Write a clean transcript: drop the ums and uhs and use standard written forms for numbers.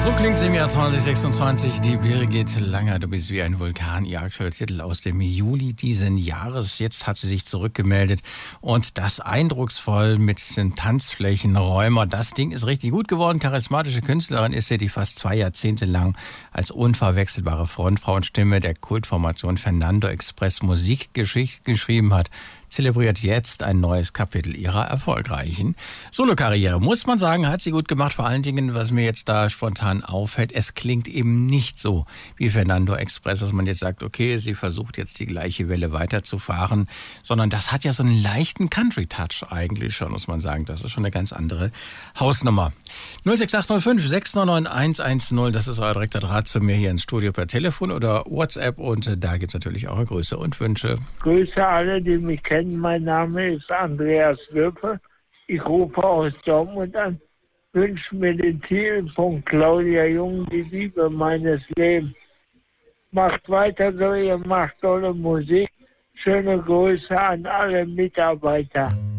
So klingt es im Jahr 2026. Die Birgit Langer, du bist wie ein Vulkan. Ihr aktueller Titel aus dem Juli diesen Jahres. Jetzt hat sie sich zurückgemeldet und das eindrucksvoll mit den Tanzflächen, Räumer. Das Ding ist richtig gut geworden. Charismatische Künstlerin ist sie, die fast 2 Jahrzehnte lang als unverwechselbare Frontfrauenstimme der Kultformation Fernando Express Musikgeschichte geschrieben hat. Zelebriert jetzt ein neues Kapitel ihrer erfolgreichen Solokarriere. Muss man sagen, hat sie gut gemacht. Vor allen Dingen, was mir jetzt da spontan auffällt, es klingt eben nicht so wie Fernando Express, dass man jetzt sagt, okay, sie versucht jetzt die gleiche Welle weiterzufahren, sondern das hat ja so einen leichten Country-Touch eigentlich schon, muss man sagen. Das ist schon eine ganz andere Hausnummer. 06805 699 110, das ist euer direkter Draht zu mir hier ins Studio per Telefon oder WhatsApp und da gibt es natürlich eure Grüße und Wünsche. Grüße alle, die mich kennen. Mein Name ist Andreas Löffel. Ich rufe aus Dortmund an, wünsche mir den Titel von Claudia Jung, die Liebe meines Lebens. Macht weiter so, ihr macht tolle Musik. Schöne Grüße an alle Mitarbeiter.